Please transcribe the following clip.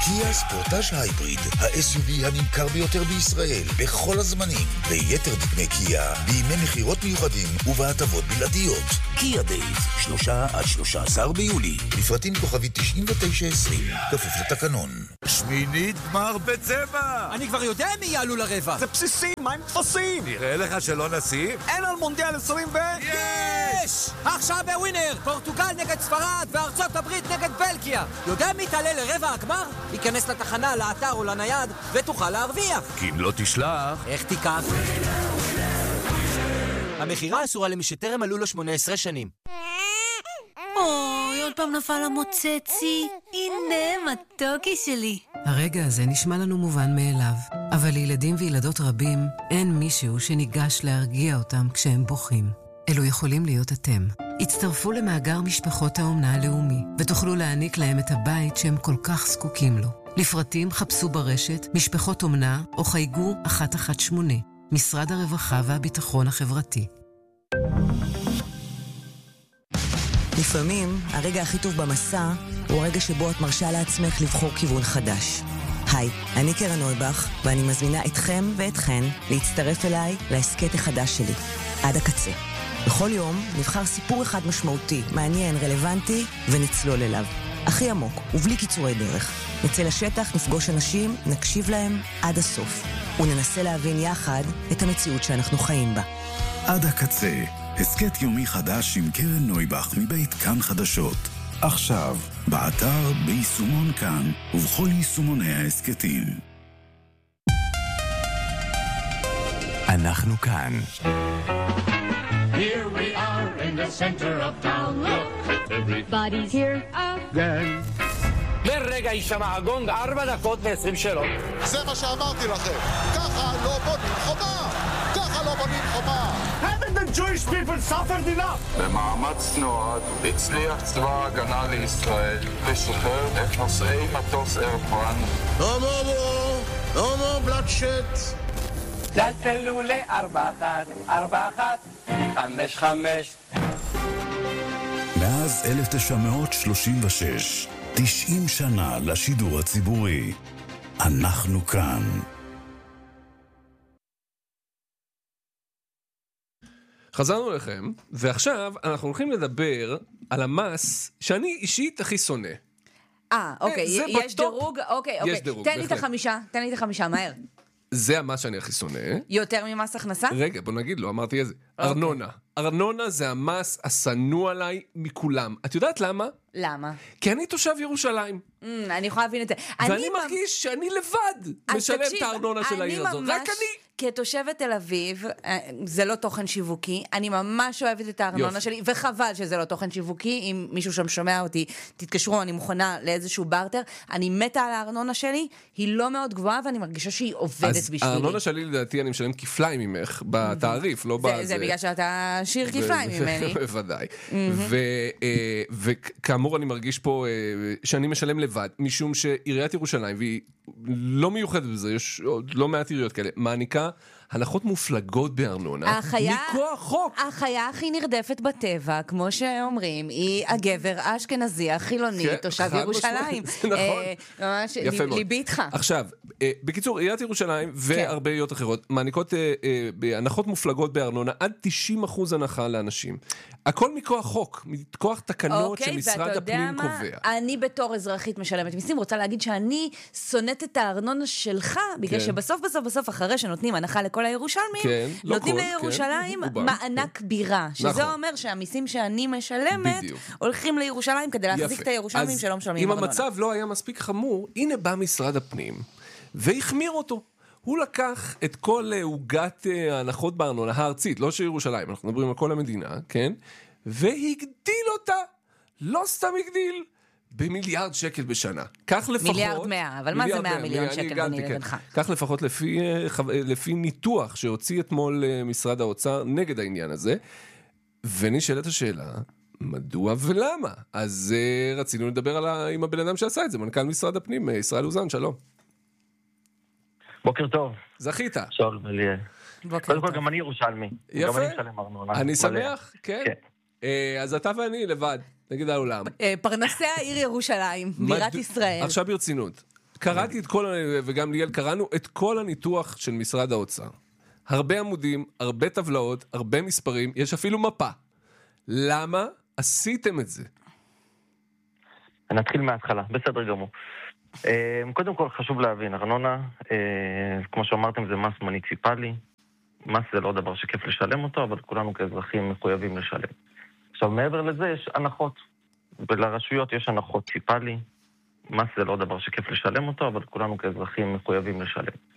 קיה ספורטאז' הייבריד, ה-SUV הנמכר ביותר בישראל בכל הזמנים, ויתר דגמי קיה בימי מחירות מיוחדים ובהטבות בלעדיות. קיה דייז, 3-13 ביולי, לפרטים כוכבי 9920, כפוף לתקנון. שמינית גמר בצבע! אני כבר יודע מי יעלו לרבע. זה בסיסי, מה עם תפסים? נראה לך שלא נשים? אין על מונדיאל 20 יש! עכשיו בווינר, פורטוגל נגד ספרד וארצות הברית נגד בלגיה. יודע מי תעלה לרבע הגמר? ייכנס לתחנה, לאתר או לנייד ותוכל להרוויח. כי אם לא תשלח... איך תיקח? המחירה אסורה למי שטרם מלאו לו 18 שנים. אוי, עוד פעם נפל המוצצי. הנה, מתוקי שלי. הרגע הזה נשמע לנו מובן מאליו, אבל לילדים וילדות רבים אין מישהו שניגש להרגיע אותם כשהם בוכים. אלו יכולים להיות אתם. הצטרפו למאגר משפחות האומנה הלאומי, ותוכלו להעניק להם את הבית שהם כל כך זקוקים לו. לפרטים חפשו ברשת משפחות אומנה או חייגו 118, משרד הרווחה והביטחון החברתי. לפעמים הרגע הכי טוב במסע הוא הרגע שבו את מרשה לעצמך לבחור כיוון חדש. היי, אני קרן נויבך, ואני מזמינה אתכם ואתכן להצטרף אליי להסקט החדש שלי, עד הקצה. בכל יום נבחר סיפור אחד משמעותי, מעניין, רלוונטי, ונצלול אליו. הכי עמוק, ובלי קיצורי דרך. נצא לשטח, נפגוש אנשים, נקשיב להם עד הסוף. וננסה להבין יחד את המציאות שאנחנו חיים בה. עד הקצה, הסקט יומי חדש עם קרן נויבך מבית כאן חדשות. עכשיו, באתר, ביישומון כאן, ובכל יישומוני ההסקטים. אנחנו כאן. Here we are in the center of town. Look, everybody's here again. לרגע יישמע הגונג 4 דקות ו20 שאלות. זה מה שאמרתי לכם. ככה לא בונים חומה. ככה לא בונים חומה. Haven't the Jewish people suffered enough? במאמץ נועד הצליח צבא ההגנה לישראל לשחרר את נוסעי מטוס אירפלן. No more bloodshed. צלצלו ל-4141 55. מאז 1936, 90 שנה לשידור הציבורי. אנחנו כאן. חזרנו לכם, ועכשיו אנחנו הולכים לדבר על המס שאני אישית הכי שונא. אוקיי, יש דירוג? אוקיי. תן לי את החמישה, מהר. זה המס שאני הכי שונא. יותר ממס הכנסה? רגע, בוא נגיד לו, אמרתי איזה. ארנונה. ארנונה זה המס השנוא עליי מכולם. את יודעת למה? למה? כי אני תושב ירושלים. אני יכולה להבין את זה. ואני מרגיש שאני לבד משלם את הארנונה של העיר הזאת. רק אני. כתושבת תל אביב, זה לא תוכן שיווקי, אני ממש אוהבת את הארנונה שלי, וחבל שזה לא תוכן שיווקי, אם מישהו שם שומע אותי, תתקשרו, אני מוכנה לאיזשהו בארטר, אני מתה על הארנונה שלי, היא לא מאוד גבוהה, ואני מרגישה שהיא עובדת בשבילי. אז הארנונה שלי, לדעתי, אני משלם כפליים ממך, בתעריף, לא בזה. זה בגלל שאתה שיר כפליים ממני. בוודאי. וכאמור, אני מרגיש פה שאני משלם לבד, משום שעיריית ירושלים, והיא לא מיוחדת בזה, יש לא מעט עיריות כאלה, מעניקה הנחות מופלגות בארנונה, מכוח חוק. החיה הכי נרדפת בטבע, כמו שאומרים, היא הגבר האשכנזי, החילוני, תושב ירושלים. זה נכון. ממש, ליבי איתך. עכשיו, בקיצור, עיריית ירושלים והרבה עיריות אחרות, מעניקות הנחות מופלגות בארנונה, עד 90% הנחה לאנשים. הכל מכוח חוק, מכוח תקנות שמשרד הפנים קובע. אני בתור אזרחית משלמת מיסים, רוצה להגיד שאני שונאת את הארנונה שלך, בגלל שבסוף, אחרי שנותנים הנחה לכל הירושלמים, נותנים לירושלים מענק בירה, שזה אומר שהמיסים שאני משלמת, הולכים לירושלים כדי להחזיק את הירושלמים שלא משלמים ארנונה. אם המצב לא היה מספיק חמור, הנה בא משרד הפנים, והחמיר אותו. הוא לקח את כל עוגת ההנחות בארנונה הארצית, לא של ירושלים, אנחנו מדברים על כל המדינה, כן? והגדיל אותה, לא סתם הגדיל, במיליארד שקל בשנה. כך לפחות... 1,100,000,000, אבל מה זה 100 מיליון שקל ביני לבנך? כך לפחות לפי ניתוח שהוציא אתמול משרד האוצר נגד העניין הזה, ונשאלת השאלה, מדוע ולמה? אז רצינו לדבר עם הבן אדם שעשה את זה, מנכ"ל משרד הפנים, ישראל אוזן, שלום. בוקר טוב. זכית. שואל מליה. קודם כל גם אני ירושלמי. יפה. גם אני משלם ארנונה. אני שמח, כן. אז אתה ואני לבד, נגיד העולם. פרנסי העיר ירושלים, בירת ישראל. עכשיו ברצינות. קראתי את כל, וגם ליאל, קראנו את כל הניתוח של משרד האוצר. הרבה עמודים, הרבה טבלאות, הרבה מספרים, יש אפילו מפה. למה עשיתם את זה? נתחיל מההתחלה, בסדר גמור. קודם כל חשוב להבין, ארנונה, כמו שאמרתם, זה מס מוניציפלי. מס זה לא דבר שכיף לשלם אותו, אבל כולנו כאזרחים מחויבים לשלם. עכשיו, מעבר לזה יש הנחות. ולרשויות יש הנחות ציפלי. מס זה לא דבר שכיף לשלם אותו, אבל כולנו כאזרחים מחויבים לשלם.